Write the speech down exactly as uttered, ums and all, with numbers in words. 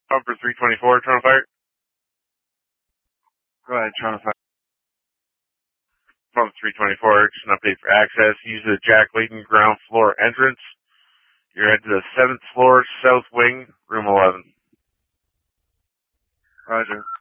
Bumper three twenty-four, Toronto Fire. Go ahead, Toronto Fire. Bumper three twenty-four, just an update for access. Use the Jack Layton ground floor entrance. You're headed to the seventh floor, south wing, room eleven. Roger.